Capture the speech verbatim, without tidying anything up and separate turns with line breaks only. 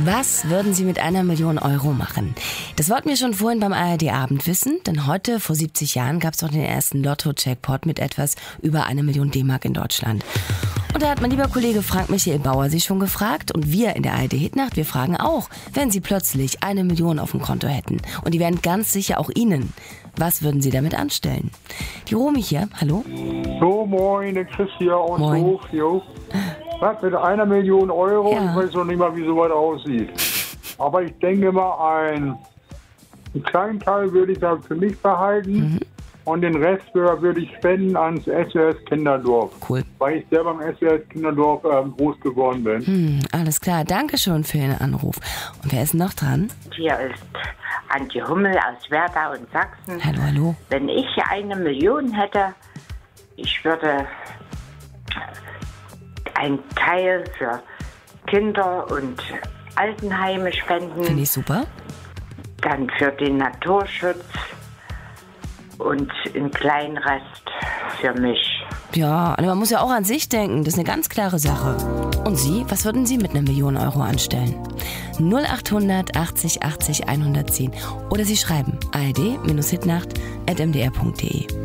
Was würden Sie mit einer Million Euro machen? Das wollten wir schon vorhin beim A R D-Abend wissen, denn heute, vor siebzig Jahren, gab es doch den ersten Lotto-Jackpot mit etwas über eine Million D-Mark in Deutschland. Und da hat mein lieber Kollege Frank-Michael Bauer Sie schon gefragt und wir in der A R D-Hitnacht, wir fragen auch, wenn Sie plötzlich eine Million auf dem Konto hätten und die wären ganz sicher auch Ihnen, was würden Sie damit anstellen? Die Romy hier, hallo?
So, moin, der Chris hier aus
Moin.
Hof, jo. Was, mit einer Million Euro?
Ja.
Ich weiß noch nicht mal, wie sowas aussieht. Aber ich denke mal, ein, einen kleinen Teil würde ich da für mich behalten mhm. und den Rest würde ich spenden ans S O S Kinderdorf.
Cool.
Weil ich selber im S O S Kinderdorf ähm, groß geworden bin.
Hm, alles klar, danke schon für Ihren Anruf. Und wer ist noch dran?
Hier ist Antje Hummel aus Werdau in Sachsen.
Hallo, hallo.
Wenn ich eine Million hätte, ich würde einen Teil für Kinder und Altenheime spenden.
Finde ich super.
Dann für den Naturschutz und einen kleinen Rest für mich.
Ja, aber man muss ja auch an sich denken. Das ist eine ganz klare Sache. Und Sie, was würden Sie mit einer Million Euro anstellen? null acht hundert achtzig achtzig hundertzehn. Oder Sie schreiben a r d Bindestrich hitnacht at m d r punkt d e.